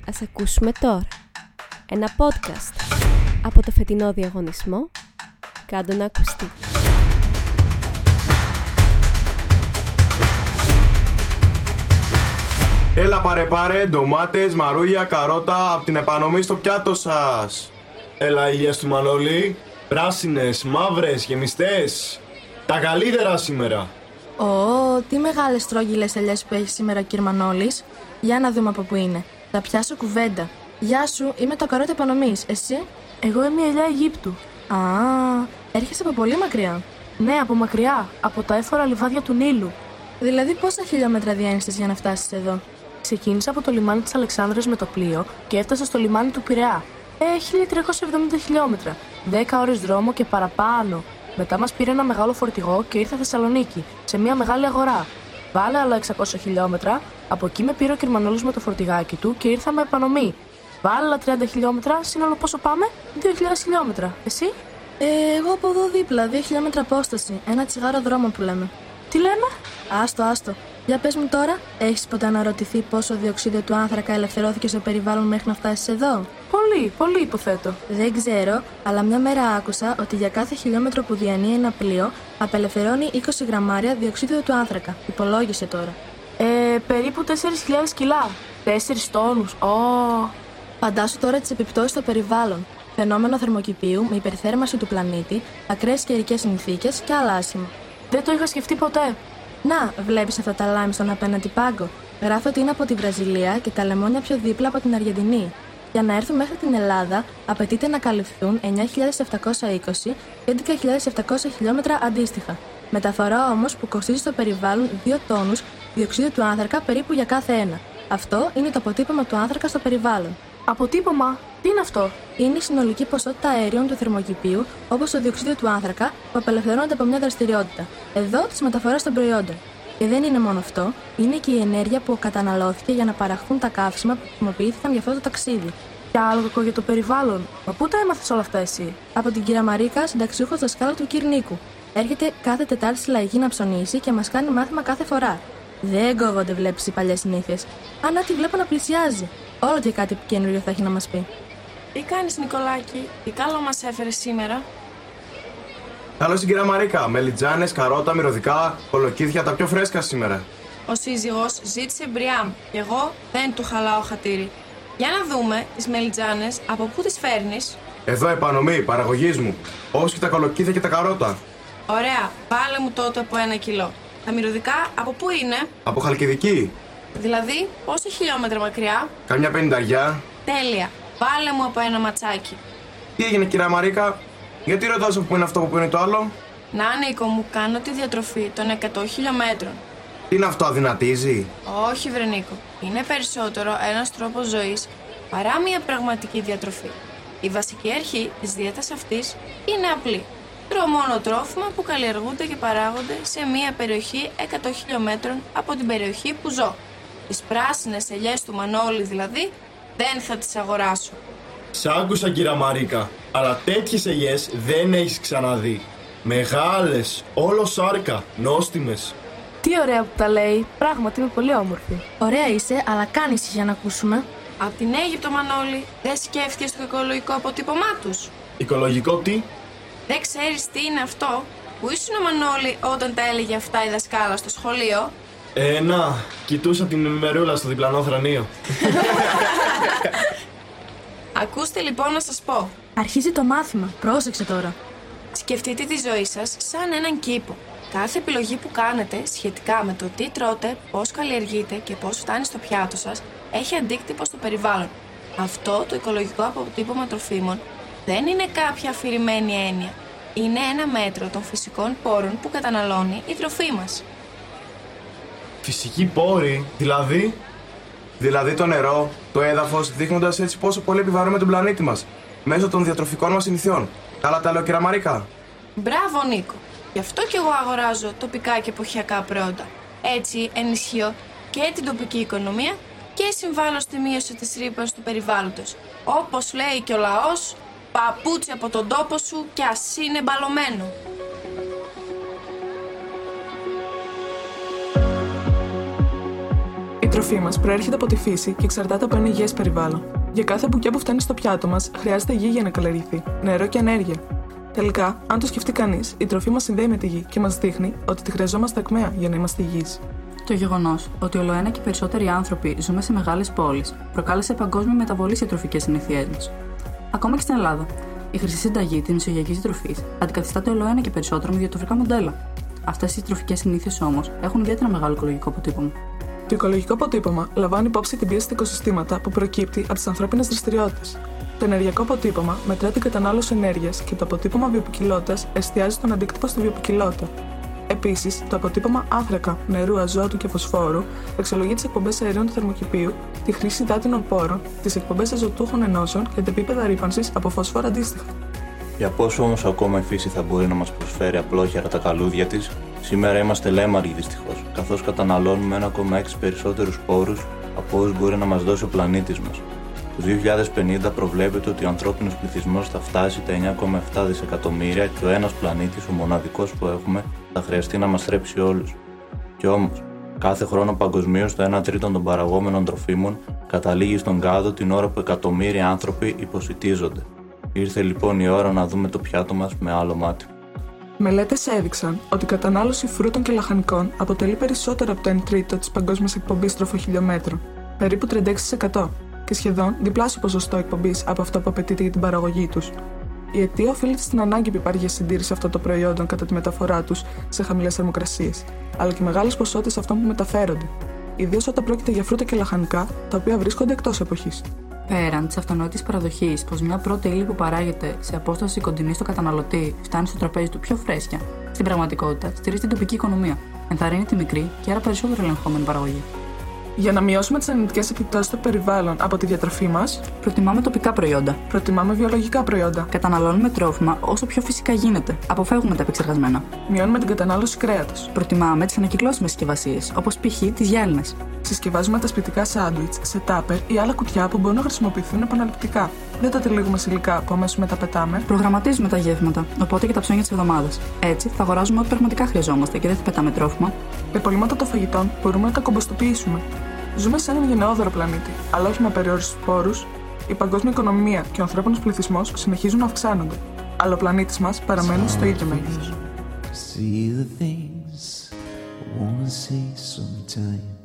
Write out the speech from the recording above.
Ας ακούσουμε τώρα ένα podcast από το φετινό διαγωνισμό «Κάντο να ακουστεί». Έλα πάρε ντομάτες, μαρούλια, καρότα από την επανομή στο πιάτο σας. Έλα ηλιές του Μανώλη, πράσινες, μαύρες, γεμιστές. Τα καλύτερα σήμερα. Τι μεγάλες στρόγγυλες ελιές που έχει σήμερα ο κύριε Μανώλης. Για να δούμε από πού είναι. Θα πιάσω κουβέντα. Γεια σου, είμαι το καρότα επανομής. Εσύ? Εγώ είμαι η ελιά Αιγύπτου. Έρχεσαι από πολύ μακριά. Ναι, από μακριά, από τα έφορα λιβάδια του Νείλου. Δηλαδή πόσα χιλιόμετρα διένυσες για να φτάσεις εδώ? Ξεκίνησα από το λιμάνι της Αλεξάνδρειας με το πλοίο και έφτασα στο λιμάνι του Πειραιά. 1370 χιλιόμετρα, 10 ώρες δρόμο και παραπάνω. Μετά μας πήρε ένα μεγάλο φορτηγό και ήρθα Θεσσαλονίκη, σε μια μεγάλη αγορά. Βάλε άλλα 600 χιλιόμετρα, από εκεί με πήρε ο Κυρμανόλης με το φορτηγάκι του και ήρθαμε επανομή. Βάλε άλλα 30 χιλιόμετρα, σύνολο πόσο πάμε? 2.000 χιλιόμετρα. Εσύ? Εγώ από εδώ δίπλα, 2 χιλιόμετρα απόσταση. Ένα τσιγάρο δρόμο που λέμε. Τι λέμε? Άστο. Για πες μου τώρα, έχεις ποτέ αναρωτηθεί πόσο διοξείδιο του άνθρακα ελευθερώθηκε στο περιβάλλον μέχρι να φτάσεις εδώ? Πολύ υποθέτω. Δεν ξέρω, αλλά μια μέρα άκουσα ότι για κάθε χιλιόμετρο που διανύει ένα πλοίο απελευθερώνει 20 γραμμάρια διοξείδιο του άνθρακα. Υπολόγισε τώρα. Περίπου 4.000 κιλά. 4 τόνους. Φαντάσου τώρα τις επιπτώσεις στο περιβάλλον. Φαινόμενο θερμοκηπίου με υπερθέρμανση του πλανήτη, ακραίες καιρικές συνθήκες και άλλα άσχημα. Δεν το είχα σκεφτεί ποτέ. Να, βλέπεις αυτά τα λάιμ στον απέναντι πάγκο. Γράφει ότι είναι από τη Βραζιλία και τα λεμόνια πιο δίπλα από την Αργεντινή. Για να έρθουν μέχρι την Ελλάδα, απαιτείται να καλυφθούν 9.720 και 11.700 χιλιόμετρα αντίστοιχα. Μεταφορά όμως που κοστίζει στο περιβάλλον 2 τόνους διοξείδιο του άνθρακα περίπου για κάθε ένα. Αυτό είναι το αποτύπωμα του άνθρακα στο περιβάλλον. Αποτύπωμα? Τι είναι αυτό? Είναι η συνολική ποσότητα αερίων του θερμοκηπίου, όπως το διοξείδιο του άνθρακα, που απελευθερώνεται από μια δραστηριότητα. Εδώ τη μεταφορά των προϊόντων. Και δεν είναι μόνο αυτό, είναι και η ενέργεια που καταναλώθηκε για να παραχθούν τα καύσιμα που χρησιμοποιήθηκαν για αυτό το ταξίδι. Και άλλο κακό για το περιβάλλον. Μα πού τα έμαθες όλα αυτά εσύ? Από την κυρία Μαρίκα, συνταξιούχο δασκάλου του κ. Νίκου. Έρχεται κάθε Τετάρτη στη Λαϊκή να ψωνίσει και μας κάνει μάθημα κάθε φορά. Δεν κόβονται, βλέπεις, οι παλιές συνήθειες. Αν τη βλέπω να πλησιάζει. Όλο και κάτι καινούριο θα έχει να μας πει. Τι κάνεις, Νικολάκη? Τι καλό μας έφερες σήμερα? Καλώς την κυρία Μαρίκα. Μελιτζάνες, καρότα, μυρωδικά, κολοκύθια, τα πιο φρέσκα σήμερα. Ο σύζυγος ζήτησε μπριάμ και εγώ δεν του χαλάω χατήρι. Για να δούμε τις μελιτζάνες, από πού τις φέρνεις? Εδώ επανομή, παραγωγής μου. Όπως και τα κολοκύθια και τα καρότα. Ωραία, βάλε μου τότε από 1 κιλό. Τα μυρωδικά από πού είναι? Από Χαλκιδική. Δηλαδή, πόσα χιλιόμετρα μακριά? Καμιά 50. Τέλεια, βάλε μου από ένα ματσάκι. Τι έγινε, κυρία Μαρίκα? Γιατί ρωτάς από πού είναι αυτό, από πού είναι το άλλο? Να, Νίκο μου, κάνω τη διατροφή των 100 χιλιόμετρων. Τι είναι αυτό, αδυνατίζει? Όχι, βρε Νίκο. Είναι περισσότερο ένας τρόπος ζωής παρά μια πραγματική διατροφή. Η βασική αρχή της δίαιτας αυτής είναι απλή. Τρώω μόνο τρόφιμα που καλλιεργούνται και παράγονται σε μια περιοχή 100 χιλιόμετρων από την περιοχή που ζω. Τις πράσινες ελιές του Μανώλη δηλαδή δεν θα τις αγοράσω. Σ' άκουσα κυρία Μαρίκα, αλλά τέτοιες ελιές δεν έχεις ξαναδεί. Μεγάλες, όλο σάρκα, νόστιμες. Τι ωραία που τα λέει. Πράγματι είμαι πολύ όμορφη. Ωραία είσαι, αλλά κάνεις για να ακούσουμε. Απ' την Αίγυπτο, Μανώλη, δεν σκέφτηκες το οικολογικό αποτύπωμά τους? Οικολογικό τι? Δεν ξέρεις τι είναι αυτό? Πού ήσουν ο Μανώλη όταν τα έλεγε αυτά η δασκάλα στο σχολείο? Να, κοιτούσα την ημερούλα στο διπλανό θρανείο. Ακούστε λοιπόν να σας πω. Αρχίζει το μάθημα, πρόσεξε τώρα. Σκεφτείτε τη ζωή σας σαν έναν κήπο. Κάθε επιλογή που κάνετε σχετικά με το τι τρώτε, πώς καλλιεργείτε και πώς φτάνει στο πιάτο σας έχει αντίκτυπο στο περιβάλλον. Αυτό το οικολογικό αποτύπωμα τροφίμων δεν είναι κάποια αφηρημένη έννοια. Είναι ένα μέτρο των φυσικών πόρων που καταναλώνει η τροφή μας. Φυσική πόρη, δηλαδή? Δηλαδή το νερό, το έδαφος, δείχνοντας έτσι πόσο πολύ επιβαρύνουμε τον πλανήτη μας μέσω των διατροφικών μας συνηθιών. Καλά τα λέω, κυρία Μαρίκα. Μπράβο, Νίκο. Γι' αυτό και εγώ αγοράζω τοπικά και εποχιακά προϊόντα. Έτσι ενισχύω και την τοπική οικονομία και συμβάλλω στη μείωση της ρήπανσης του περιβάλλοντος. Όπως λέει και ο λαός, παπούτσι από τον τόπο σου κι ας είναι μπαλωμένο. τροφή μας προέρχεται από τη φύση και εξαρτάται από ένα υγιές περιβάλλον. Για κάθε μπουκιά που φτάνει στο πιάτο μας, χρειάζεται γη για να καλλιεργηθεί, νερό και ενέργεια. Τελικά, αν το σκεφτεί κανείς, η τροφή μας συνδέει με τη γη και μας δείχνει ότι τη χρειαζόμαστε ακμαία για να είμαστε υγιείς. Το γεγονός ότι ολοένα και περισσότεροι άνθρωποι ζούμε σε μεγάλες πόλεις προκάλεσε παγκόσμια μεταβολή σε τροφικές συνήθειές μας. Ακόμα και στην Ελλάδα, η χρυσή συνταγή της μεσογειακής διατροφής αντικαθιστάται ολοένα και περισσότερο με διατροφικά μοντέλα. Αυτές οι τροφικές συνήθειες όμως έχουν ιδιαίτερα μεγάλο οικολογικό αποτύπωμα. Το οικολογικό αποτύπωμα λαμβάνει υπόψη την πίεση στα οικοσυστήματα που προκύπτει από τις ανθρώπινες δραστηριότητες. Το ενεργειακό αποτύπωμα μετρά την κατανάλωση ενέργειας και το αποτύπωμα βιοποικιλότητας εστιάζει στον αντίκτυπο στη βιοποικιλότητα. Επίσης, το αποτύπωμα άνθρακα, νερού, αζότου και φωσφόρου αξιολογεί τις εκπομπές αερίων του θερμοκηπίου, τη χρήση υδάτινων πόρων, τις εκπομπές αζωτούχων ενώσεων και τα επίπεδα ρύπανσης από φωσφόρα αντίστοιχα. Για πόσο όμως ακόμα η φύση θα μπορεί να μας προσφέρει απλόχερα τα καλούδια της, σήμερα είμαστε λέμαργοι δυστυχώς, καθώς καταναλώνουμε 1,6 περισσότερους πόρους από όσους μπορεί να μας δώσει ο πλανήτης μας. Το 2050 προβλέπεται ότι ο ανθρώπινος πληθυσμός θα φτάσει τα 9,7 δισεκατομμύρια και ο ένας πλανήτης, ο μοναδικός που έχουμε, θα χρειαστεί να μας θρέψει όλους. Κι όμως, κάθε χρόνο παγκοσμίως το 1 τρίτο των παραγόμενων τροφίμων καταλήγει στον κάδο την ώρα που εκατομμύρια άνθρωποι υποσιτίζονται. Ήρθε λοιπόν η ώρα να δούμε το πιάτο μας με άλλο μάτι. Μελέτες έδειξαν ότι η κατανάλωση φρούτων και λαχανικών αποτελεί περισσότερο από το 1 τρίτο της παγκόσμιας εκπομπής τροφοχιλιόμετρων, περίπου 36%, και σχεδόν διπλάσιο ποσοστό εκπομπής από αυτό που απαιτείται για την παραγωγή τους. Η αιτία οφείλεται στην ανάγκη που υπάρχει για συντήρηση αυτών των προϊόντων κατά τη μεταφορά τους σε χαμηλές θερμοκρασίες, αλλά και μεγάλες ποσότητες αυτών που μεταφέρονται, ιδίως όταν πρόκειται για φρούτα και λαχανικά, τα οποία βρίσκονται εκτός εποχής. Πέραν της αυτονόητης παραδοχής πως μια πρώτη ύλη που παράγεται σε απόσταση κοντινή στο καταναλωτή φτάνει στο τραπέζι του πιο φρέσκια, στην πραγματικότητα στηρίζει την τοπική οικονομία, ενθαρρύνει τη μικρή και άρα περισσότερο ελεγχόμενη παραγωγή. Για να μειώσουμε τις αρνητικές επιπτώσεις στο περιβάλλον από τη διατροφή μας, προτιμάμε τοπικά προϊόντα. Προτιμάμε βιολογικά προϊόντα. Καταναλώνουμε τρόφιμα όσο πιο φυσικά γίνεται. Αποφεύγουμε τα επεξεργασμένα. Μειώνουμε την κατανάλωση κρέατος. Προτιμάμε τις ανακυκλώσιμες συσκευασίες, όπως π.χ. τις γέλνες. Συσκευάζουμε τα σπιτικά σάντουιτς σε τάπερ ή άλλα κουτιά που μπορούν να χρησιμοποιηθούν επαναληπτικά. Δεν τα τυλίγουμε σε υλικά που αμέσως μετά πετάμε. Προγραμματίζουμε τα γεύματα, οπότε και τα ψώνια της εβδομάδας. Έτσι θα αγοράζουμε ό,τι πραγματικά χρειαζόμαστε και δεν θα πετάμε τρόφιμα. Τα υπολείμματα των φαγητών μπορούμε να τα κομποστοποιήσουμε. Ζούμε σε έναν γενναιόδωρο πλανήτη, αλλά όχι με απεριόριστους πόρους. Η παγκόσμια οικονομία και ο ανθρώπινος πληθυσμός συνεχίζουν να αυξάνονται, αλλά ο πλανήτης μας παραμένει στο ίδιο μέγεθος.